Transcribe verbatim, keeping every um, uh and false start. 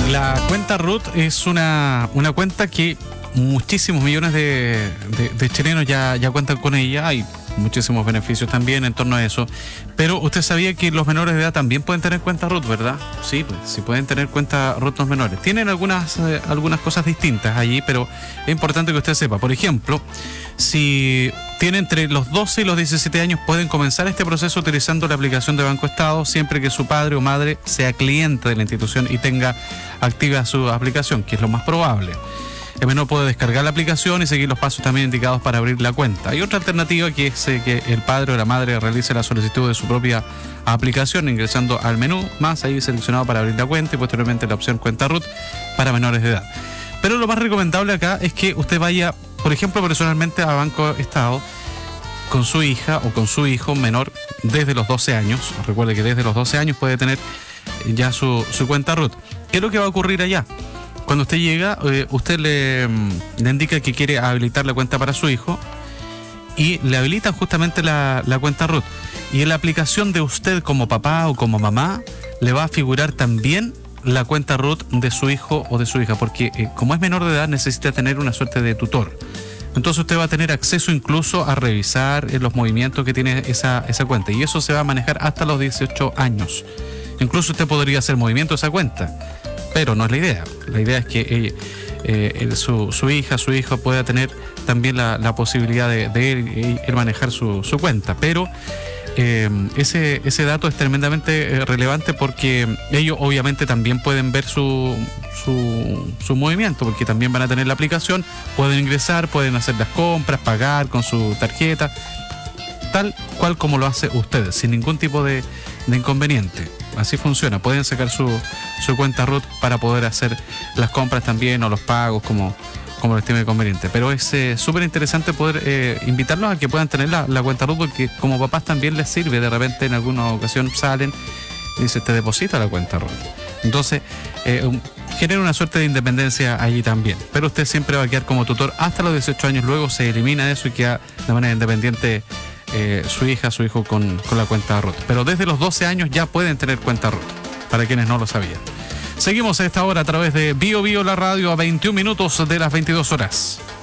La cuenta R U T es una, una cuenta que muchísimos millones de, de, de chilenos ya, ya cuentan con ella. Hay muchísimos beneficios también en torno a eso. Pero usted sabía que los menores de edad también pueden tener cuenta R U T, ¿verdad? Sí, pues sí pueden tener cuenta R U T los menores. Tienen algunas, eh, algunas cosas distintas allí, pero es importante que usted sepa. Por ejemplo, si tiene entre los doce y los diecisiete años, pueden comenzar este proceso utilizando la aplicación de Banco Estado, siempre que su padre o madre sea cliente de la institución y tenga activa su aplicación, que es lo más probable. El menor puede descargar la aplicación y seguir los pasos también indicados para abrir la cuenta. Hay otra alternativa, que es eh, que el padre o la madre realice la solicitud de su propia aplicación ingresando al menú, más ahí seleccionado para abrir la cuenta, y posteriormente la opción cuenta R U T para menores de edad. Pero lo más recomendable acá es que usted vaya, por ejemplo, personalmente a Banco Estado con su hija o con su hijo menor desde los doce años. Recuerde que desde los doce años puede tener ya su, su cuenta R U T. ¿Qué es lo que va a ocurrir allá? Cuando usted llega, eh, usted le, le indica que quiere habilitar la cuenta para su hijo y le habilitan justamente la, la cuenta R U T. Y en la aplicación de usted como papá o como mamá le va a figurar también la cuenta R U T de su hijo o de su hija, porque eh, como es menor de edad necesita tener una suerte de tutor. Entonces usted va a tener acceso incluso a revisar eh, los movimientos que tiene esa, esa cuenta, y eso se va a manejar hasta los dieciocho años. Incluso usted podría hacer movimiento de esa cuenta, pero no es la idea. La idea es que eh, eh, su, su hija, su hijo pueda tener también la, la posibilidad de, de ir, ir manejar su, su cuenta. Pero eh, ese, ese dato es tremendamente eh, relevante, porque ellos obviamente también pueden ver su, su, su movimiento, porque también van a tener la aplicación, pueden ingresar, pueden hacer las compras, pagar con su tarjeta, tal cual como lo hace usted, sin ningún tipo de, de inconveniente. Así funciona, pueden sacar su, su cuenta R U T para poder hacer las compras también, o los pagos como, como lo estime conveniente. Pero es súper eh, interesante poder eh, invitarlos a que puedan tener la, la cuenta R U T, porque como papás también les sirve. De repente en alguna ocasión salen y dicen, te deposita la cuenta R U T. Entonces eh, um, genera una suerte de independencia allí también. Pero usted siempre va a quedar como tutor hasta los dieciocho años, luego se elimina eso y queda de manera independiente Eh, su hija, su hijo con, con la cuenta R U T. Pero desde los doce años ya pueden tener cuenta R U T, para quienes no lo sabían. Seguimos a esta hora a través de Bio Bio, la radio, a veintiún minutos de las veintidós horas.